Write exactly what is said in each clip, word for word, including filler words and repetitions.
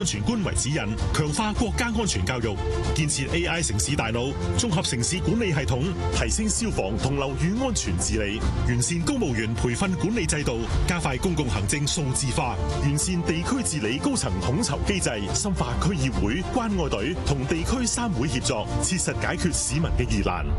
安全觀為指引，強化國家安全教育，建設 A I 城市大腦，綜合城市管理系統，提升消防同樓宇安全治理，完善公務員培訓管理制度，加快公共行政數字化，完善地區治理高層統籌機制，深化區議會、關愛隊同地區三會協作，切實解決市民嘅疑難。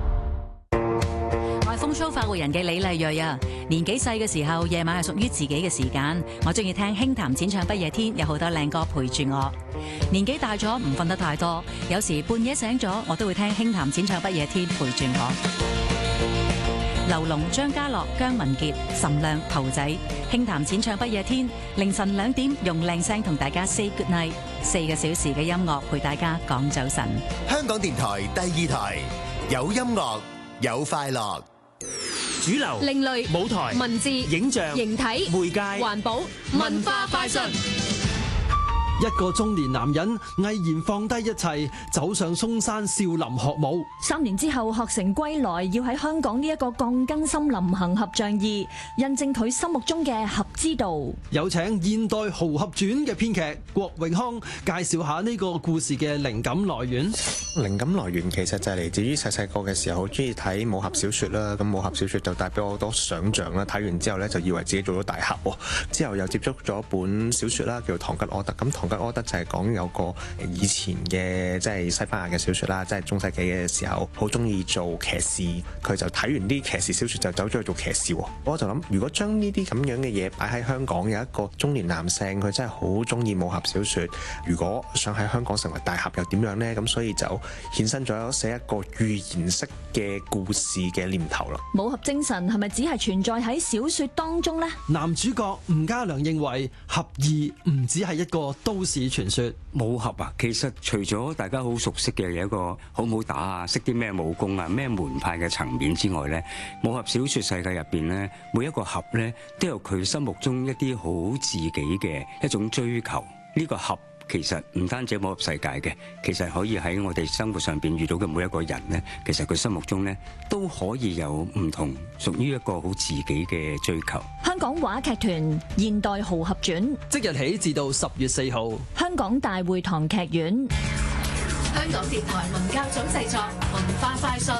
風騷發活人嘅李麗蕊啊，年紀細嘅時候，夜晚係屬於自己嘅時間。我中意聽輕談淺唱不夜天，有好多靚歌陪住我。年紀大咗唔瞓得太多，有時半夜醒咗，我都會聽輕談淺唱不夜天陪住我。劉龍、張家樂、姜文傑、岑亮、頭仔，輕談淺唱不夜天，凌晨兩點用靚聲同大家 say good night， 四個小時嘅音樂陪大家講早晨。 香港電台第二台，有音樂有快樂。 主流、 另類、 舞台、 文字、 影像、 形體、 媒介、 環保、文化快訊。 一個中年男人毅然放低一切，走上嵩山少林學武。 三年之後學成歸來，要喺香港呢一個鋼筋森林行俠仗義，印證佢心目中嘅俠之道。 有請現代豪俠傳嘅編劇郭永康介紹下呢個故事嘅靈感來源。 靈感來源其實就係嚟自於細細個嘅時候，好中意睇武俠小說啦。咁武俠小說就帶俾我好多想像啦。睇完之後呢，就以為自己做咗大俠喎。之後又接觸咗一本小說啦，叫做《唐吉訶德》。咁唐吉訶德就係講有個以前嘅即係西班牙嘅小說啦，即係中世紀嘅時候好中意做騎士。佢就睇完啲騎士小說就走咗去做騎士喎。我就諗，如果將呢啲咁樣嘅嘢擺喺香港，有一個中年男性佢真係好中意武俠小說，如果想喺香港成為大俠又點樣呢？咁所以就衍生咗寫一個寓言式嘅故事嘅念頭啦。 武俠精神係咪只係存在喺小說當中呢？ 男主角吳家良認為俠義唔只係一個都市傳說。 武俠啊，其實除咗大家好熟悉嘅有一個好唔好打啊，識啲咩武功啊，咩門派嘅層面之外呢，武俠小說世界入邊呢，每一個俠呢都有佢心目中一啲好自己嘅一種追求。呢個俠其實唔單止武俠世界嘅，其實可以喺我哋生活上邊遇到嘅每一個人呢，其實佢心目中呢都可以有唔同屬於一個好自己嘅追求。 香港話劇團現代豪俠傳即日起至到十月四號， 香港大會堂劇院。 香港電台文教組製作，文化快訊。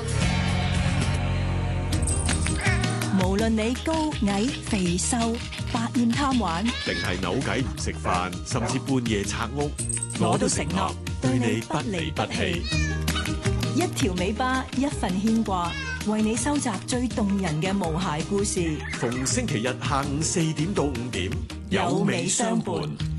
無論你高矮肥瘦，百厭貪玩， 定係扭計唔食飯，甚至半夜拆屋， 我都承諾對你不離不棄。一條尾巴，一份牽掛，為你收集最動人嘅無鞋故事。 逢星期日下午四點到五點，有尾相伴。